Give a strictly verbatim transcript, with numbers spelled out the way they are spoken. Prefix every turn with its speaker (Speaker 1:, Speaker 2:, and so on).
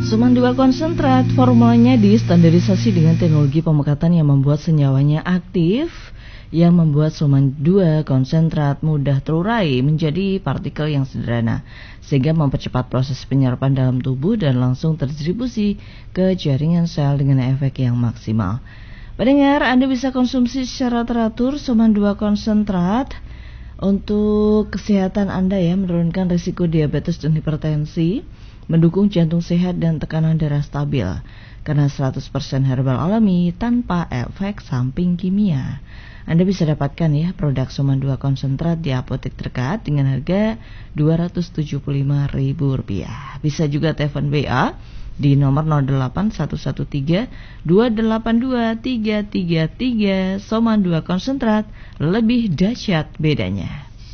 Speaker 1: Soman dua konsentrat formulanya distandarisasi dengan teknologi pemekatan yang membuat senyawanya aktif, yang membuat Soman dua konsentrat mudah terurai menjadi partikel yang sederhana, sehingga mempercepat proses penyerapan dalam tubuh dan langsung terdistribusi ke jaringan sel dengan efek yang maksimal. Pendengar, Anda bisa konsumsi secara teratur Soman dua konsentrat untuk kesehatan Anda ya, menurunkan risiko diabetes dan hipertensi, mendukung jantung sehat dan tekanan darah stabil, karena seratus persen herbal alami tanpa efek samping kimia. Anda bisa dapatkan ya produk Soman dua konsentrat di apotek terdekat dengan harga dua ratus tujuh puluh lima ribu rupiah. Bisa juga telepon W A di nomor nol delapan satu satu tiga dua delapan dua tiga tiga tiga. Soman dua konsentrat, lebih dahsyat bedanya.